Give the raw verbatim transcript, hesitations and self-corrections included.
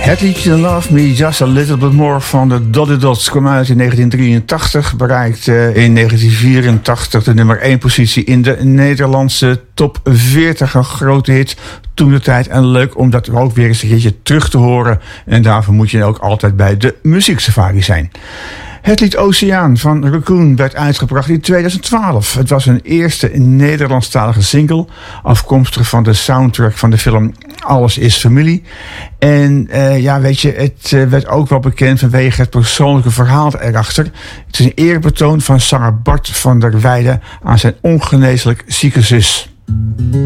Het liedje Love Me Just a Little Bit More van de Dolly Dots kwam uit in negentien drieëntachtig. Bereikte in negentien vierentachtig de nummer één positie in de Nederlandse top veertig. Een grote hit toen de tijd. En leuk om dat ook weer eens een keertje terug te horen. En daarvoor moet je ook altijd bij de muzieksafari zijn. Het lied Oceaan van Raccoon werd uitgebracht in tweeduizend twaalf. Het was hun eerste Nederlandstalige single, afkomstig van de soundtrack van de film Alles is Familie. En uh, ja, weet je, het uh, werd ook wel bekend vanwege het persoonlijke verhaal erachter. Het is een eerbetoon van zanger Bart van der Weijden aan zijn ongeneeslijk zieke zus.